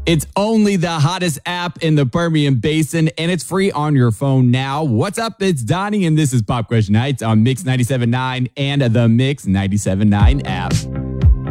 It's only the hottest app in the Permian Basin, and it's free on your phone now. What's up? It's Donnie, and this is Pop Question Nights on Mix 97.9 and the Mix 97.9 app.